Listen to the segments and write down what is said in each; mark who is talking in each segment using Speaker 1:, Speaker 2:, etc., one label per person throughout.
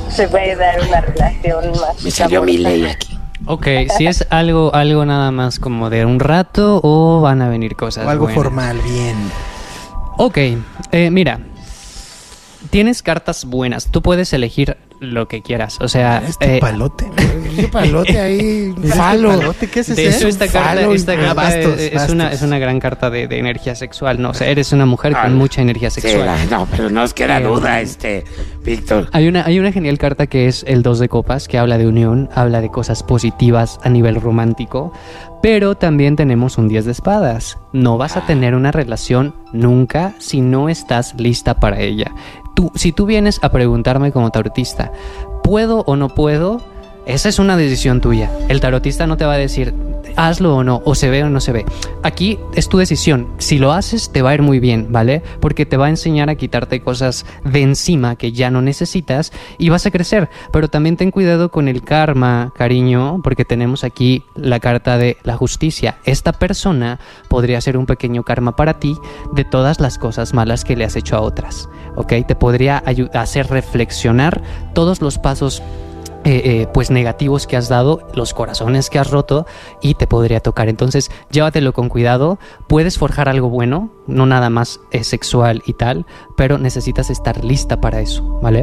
Speaker 1: se puede dar una relación más.
Speaker 2: Me salió mi ley aquí.
Speaker 3: Ok, si es algo nada más como de un rato o van a venir cosas
Speaker 4: o algo
Speaker 3: buenas.
Speaker 4: formal, bien.
Speaker 3: Ok, mira, tienes cartas buenas, tú puedes elegir lo que quieras, o sea...
Speaker 4: palote.
Speaker 2: Ese palote ahí, falo.
Speaker 4: ¿Palote? ¿Qué es
Speaker 3: De
Speaker 4: eso?
Speaker 3: hecho, esta carta
Speaker 4: bastos.
Speaker 3: es una gran carta de energía sexual, ¿no? O sea, eres una mujer con mucha energía sexual.
Speaker 2: Sí, no, pero no os queda duda, Víctor.
Speaker 3: Hay una genial carta que es el 2 de copas, que habla de unión, habla de cosas positivas a nivel romántico, pero también tenemos un 10 de espadas. No vas a tener una relación nunca si no estás lista para ella. Si tú vienes a preguntarme como tarotista, ¿puedo o no puedo? Esa es una decisión tuya. El tarotista no te va a decir hazlo o no, o se ve o no se ve. Aquí es tu decisión. Si lo haces, te va a ir muy bien, ¿vale? Porque te va a enseñar a quitarte cosas de encima que ya no necesitas y vas a crecer. Pero también ten cuidado con el karma, cariño, porque tenemos aquí la carta de la justicia. Esta persona podría ser un pequeño karma para ti de todas las cosas malas que le has hecho a otras, ¿ok? Te podría hacer reflexionar todos los pasos pues negativos que has dado, los corazones que has roto, y te podría tocar. Entonces llévatelo con cuidado. Puedes forjar algo bueno, no nada más sexual y tal, pero necesitas estar lista para eso, ¿vale?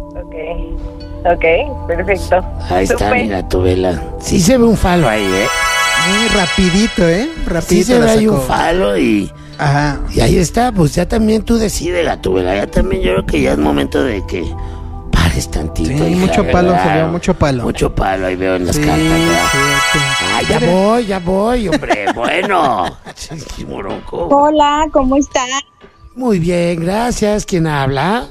Speaker 1: Ok, perfecto.
Speaker 2: Ahí está,
Speaker 1: Super.
Speaker 2: mira tu vela. Sí se ve un falo ahí,
Speaker 4: Muy rapidito, rapidito.
Speaker 2: Sí se
Speaker 4: la
Speaker 2: ve ahí
Speaker 4: sacó.
Speaker 2: un falo y...
Speaker 4: Ajá.
Speaker 2: Y ahí está, pues ya también tú decides, Gatúbela. Ya también yo creo que ya es momento de que pares tantito.
Speaker 4: Sí,
Speaker 2: hija,
Speaker 4: mucho palo,
Speaker 2: ¿verdad?
Speaker 4: se vio mucho palo.
Speaker 2: Mucho palo, ahí veo en las
Speaker 4: Sí,
Speaker 2: cartas, ¿verdad?
Speaker 4: sí.
Speaker 2: Ya voy, hombre. Bueno. Sí, moronco.
Speaker 5: Hola, ¿cómo están?
Speaker 2: Muy bien, gracias. ¿Quién habla?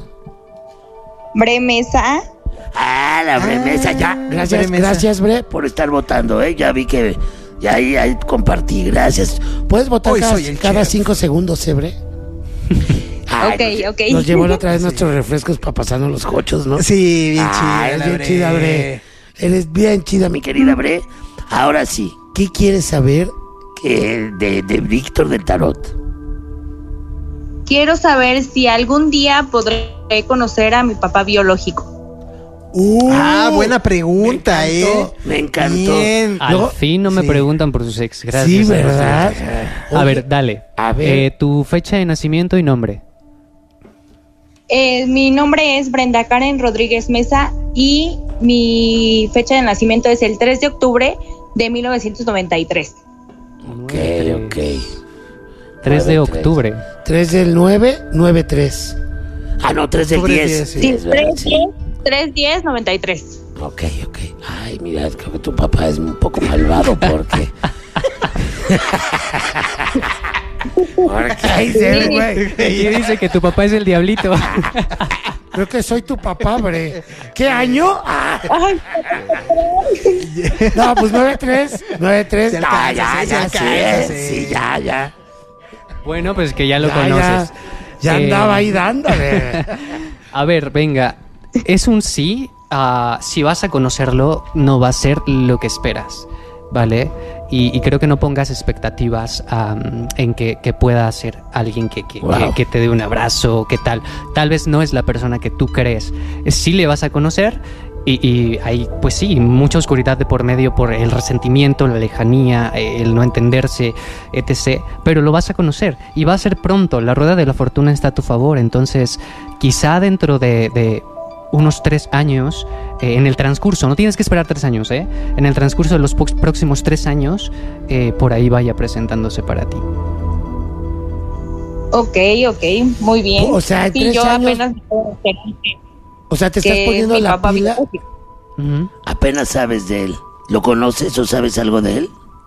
Speaker 5: Bremesa.
Speaker 2: La Bremesa, ya. Gracias,
Speaker 4: Bremesa.
Speaker 2: gracias, Bre, por estar votando, Ya vi que... Ya ahí compartí, gracias. ¿Puedes votar
Speaker 4: Hoy soy el
Speaker 2: cada
Speaker 4: chef.
Speaker 2: 5 segundos, Bre?
Speaker 5: Ok.
Speaker 2: Nos llevó la otra vez nuestros refrescos para pasarnos los cochos, ¿no?
Speaker 4: Sí, bien chida.
Speaker 2: Es
Speaker 4: la
Speaker 2: bien
Speaker 4: Bre.
Speaker 2: chida, Bre. Eres bien chida, mi querida Bre. Ahora sí, ¿qué quieres saber de Víctor del Tarot?
Speaker 5: Quiero saber si algún día podré conocer a mi papá biológico.
Speaker 4: Buena pregunta,
Speaker 2: Me encantó.
Speaker 4: Bien.
Speaker 3: Al
Speaker 2: Luego-
Speaker 3: fin no me
Speaker 4: sí.
Speaker 3: preguntan por sus ex. Gracias.
Speaker 2: Sí, ¿verdad?
Speaker 3: A ver, dale.
Speaker 2: A ver.
Speaker 3: Tu fecha de nacimiento y nombre.
Speaker 5: Mi nombre es Brenda Karen Rodríguez Mesa y mi fecha de nacimiento es el 3 de octubre de 1993.
Speaker 2: Ok.
Speaker 3: 3 de
Speaker 2: 9-3.
Speaker 3: octubre.
Speaker 2: 3 del 9, 9-3. No, 3 del
Speaker 4: Octubre
Speaker 2: 10.
Speaker 4: 10, sí.
Speaker 5: Sí,
Speaker 2: es verdad, sí.
Speaker 5: 3-10-93.
Speaker 2: Ok. Ay, mira, creo que tu papá es un poco malvado porque... Porque ahí se ve, güey.
Speaker 3: Aquí dice que tu papá es el diablito.
Speaker 2: Creo que soy tu papá, bre. ¿Qué año? No, pues 9-3. 9-3.
Speaker 4: Se alcanza,
Speaker 2: Sí, ya.
Speaker 3: Bueno, pues que ya lo
Speaker 2: Ya,
Speaker 3: conoces.
Speaker 2: Ya andaba ahí dándole.
Speaker 3: A ver, venga. Es un sí. Si vas a conocerlo, no va a ser lo que esperas, ¿vale? Y creo que no pongas expectativas en que pueda ser alguien que te dé un abrazo, que tal. Tal vez no es la persona que tú crees. Sí le vas a conocer y hay, pues sí, mucha oscuridad de por medio por el resentimiento, la lejanía, el no entenderse, etc. Pero lo vas a conocer y va a ser pronto. La rueda de la fortuna está a tu favor. Entonces, quizá dentro de unos 3 años, en el transcurso, no tienes que esperar 3 años, en el transcurso de los próximos 3 años, por ahí vaya presentándose para ti.
Speaker 5: Ok, muy bien.
Speaker 2: O sea, en
Speaker 5: sí,
Speaker 2: 3
Speaker 5: yo
Speaker 2: años...
Speaker 5: apenas
Speaker 2: O sea, te estás
Speaker 5: que
Speaker 2: poniendo
Speaker 5: mi
Speaker 2: la
Speaker 5: papá
Speaker 2: pila.
Speaker 5: biológico.
Speaker 3: Ujú.
Speaker 2: Apenas sabes de él. ¿Lo conoces o sabes algo de él?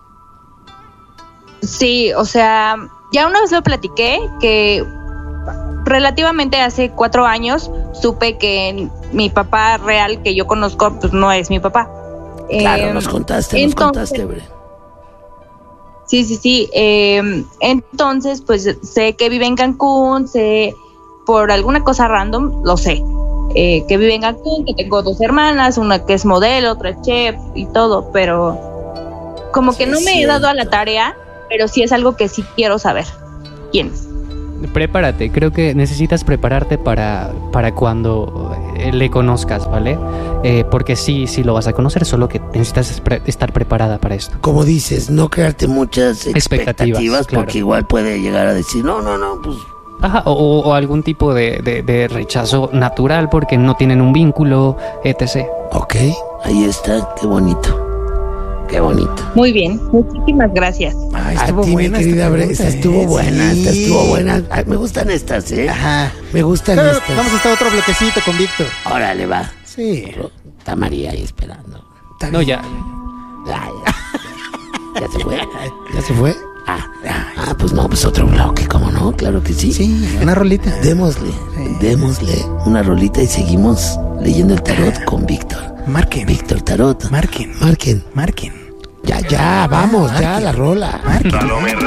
Speaker 5: Sí, o sea, ya una vez lo platiqué que relativamente hace 4 años supe que mi papá real que yo conozco pues no es mi papá.
Speaker 2: Claro, nos contaste, bre.
Speaker 5: Sí. Entonces, pues sé que vive en Cancún, sé por alguna cosa random, lo sé. Que vive en Cancún, que tengo 2 hermanas, una que es modelo, otra es chef y todo, pero como que no me he dado a la tarea, pero sí es algo que sí quiero saber. ¿Quién es?
Speaker 3: Prepárate, creo que necesitas prepararte para cuando le conozcas, ¿vale? Porque sí lo vas a conocer, solo que necesitas estar preparada para esto.
Speaker 2: Como dices, no crearte muchas expectativas
Speaker 3: claro.
Speaker 2: porque igual puede llegar a decir, no, pues...
Speaker 3: Ajá, o algún tipo de rechazo natural porque no tienen un vínculo, etc.
Speaker 2: Ok, ahí está, qué bonito. Qué bonito.
Speaker 5: Muy bien, muchísimas gracias.
Speaker 4: Ay,
Speaker 2: A
Speaker 4: estuvo
Speaker 2: ti,
Speaker 4: buena
Speaker 2: mi querida
Speaker 4: esta
Speaker 2: Bre,
Speaker 4: pregunta,
Speaker 2: esta estuvo buena,
Speaker 4: sí.
Speaker 2: esta estuvo buena. Ay, me gustan estas, ¿eh?
Speaker 4: Ajá.
Speaker 2: Me gustan
Speaker 4: Pero
Speaker 2: estas.
Speaker 4: vamos a estar otro bloquecito con Víctor.
Speaker 2: Órale, va.
Speaker 4: Sí.
Speaker 2: Está María ahí esperando.
Speaker 3: No, ya.
Speaker 2: ¿Ya se fue? ¿Ya se fue? Pues no, pues otro bloque, ¿cómo no? Claro que sí.
Speaker 4: Sí, una rolita.
Speaker 2: Démosle una rolita y seguimos leyendo el tarot con Víctor.
Speaker 4: Marquen.
Speaker 2: Víctor Tarot.
Speaker 4: Marquen.
Speaker 2: Marquen.
Speaker 4: Marquen.
Speaker 2: Ya, vamos, ya, la rola.
Speaker 4: Marquen.